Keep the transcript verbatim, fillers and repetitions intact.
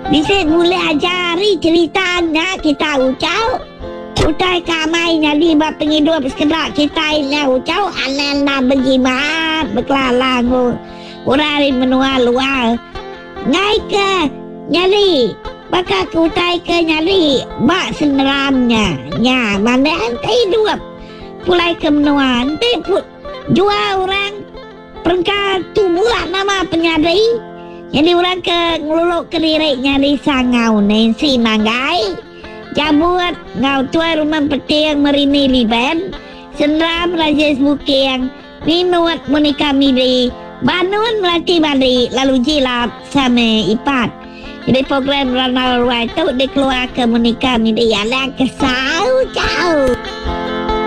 Bisa mula ajari ceritanya kita ucau. Utai kamai nyali bab pengidup sekedak kita ini ucau ananda berjimat berkelalang urari menua luar. Ngai ke nyali maka kutai ke nyali bak seneramnya nya mana antai dua pulai ke menua antai put dua orang perengkar tubuh nama penyadari. Jadi orang ke ngeluluk ke lirik nyari sangau Nancy manggai jabut ngau tua rumah petiang merini liban senram raja sebukiang minuat monika mili banun melati balik lalu jilap sama ipat. Jadi program Ronald White tu dia keluar ke monika mili yang kesal jauh.